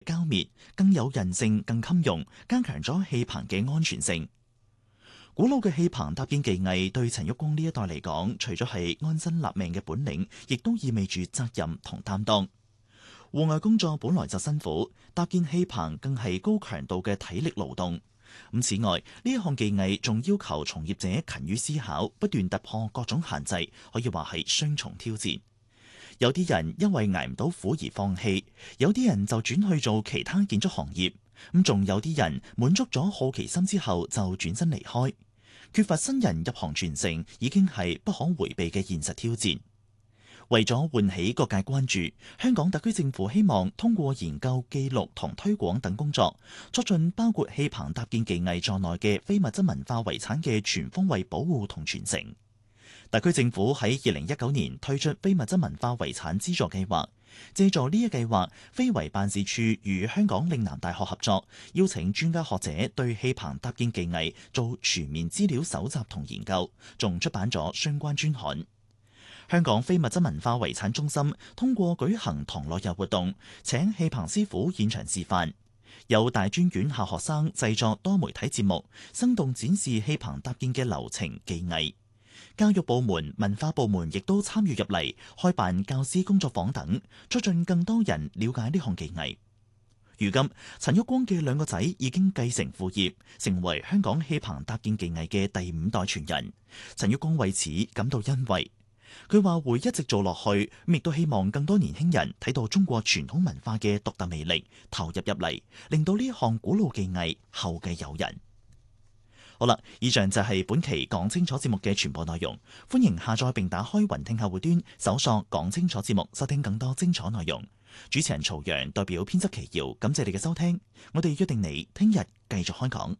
膠滅，更有韌性、更襟用，加強咗氣棚嘅安全性。古老嘅氣棚搭建技藝對陳旭光呢一代嚟講，除咗係安身立命嘅本領，亦都意味住責任同擔當。戶外工作本來就辛苦，搭建氣棚更係高強度嘅體力勞動。此外，呢一項技藝仲要求從業者勤於思考，不斷突破各種限制，可以話係雙重挑戰。有啲人因為捱唔到苦而放棄，有啲人就轉去做其他建築行業，仲有啲人滿足咗好奇心之後就轉身離開。缺乏新人入行傳承，已經係不可迴避嘅現實挑戰。為咗喚起各界關注，香港特區政府希望通過研究、記錄同推廣等工作，促進包括氣棚搭建技藝在內嘅非物質文化遺產嘅全方位保護同傳承。特區政府喺2019年推出非物質文化遺產資助計劃，借助呢一計劃，非遺辦事處與香港嶺南大學合作，邀請專家學者對氣棚搭建技藝做全面資料搜集同研究，仲出版咗相關專刊。香港非物質文化遺產中心通過舉行唐樂遊活動，請氣棚師傅現場示範，有大專院校學生製作多媒體節目，生動展示氣棚搭建嘅流程技藝。教育部門、文化部門亦都參與入嚟，開辦教師工作坊等，促進更多人了解呢項技藝。如今，陳旭光嘅兩個仔已經繼承父業，成為香港氣棚搭建技藝嘅第5代傳人。陳旭光為此感到欣慰。佢話會一直做落去，亦都希望更多年輕人睇到中國傳統文化嘅獨特魅力，投入入嚟，令到呢項古老技藝後繼有人。好啦，以上就係本期講清楚節目嘅全部內容。歡迎下載並打開雲聽客戶端，搜索講清楚節目，收聽更多精彩內容。主持人曹陽代表編輯奇瑤，感謝你嘅收聽。我哋約定你聽日繼續開講。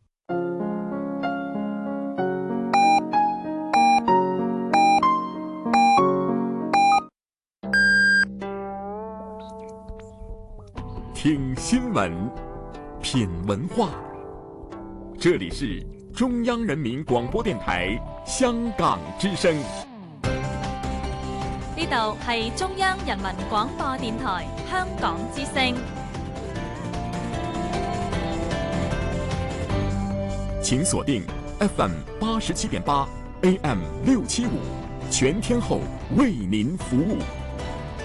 聽新聞，品文化，這裡是中央人民廣播電台香港之聲。 呢度係中央人民廣播電台香港之聲。 請鎖定 FM 87.8 AM 675，全天候為您服務。